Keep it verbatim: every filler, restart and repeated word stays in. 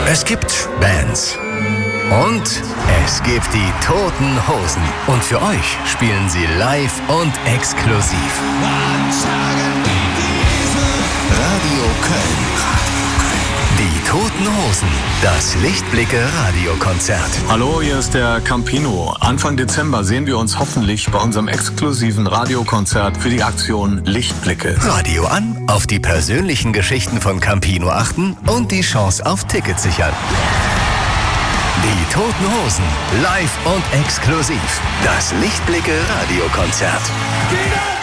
Es gibt Bands. Und es gibt die Toten Hosen. Und für euch spielen sie live und exklusiv. Radio Köln. Die Toten Hosen. Das Lichtblicke-Radiokonzert. Hallo, hier ist der Campino. Anfang Dezember sehen wir uns hoffentlich bei unserem exklusiven Radiokonzert für die Aktion Lichtblicke. Radio an, auf die persönlichen Geschichten von Campino achten und die Chance auf Tickets sichern. Die Toten Hosen. Live und exklusiv. Das Lichtblicke-Radiokonzert.